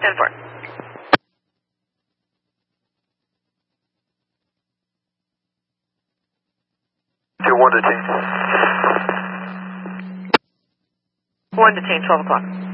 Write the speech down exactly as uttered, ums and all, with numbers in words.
ten four. Two one detain. one detain, twelve o'clock.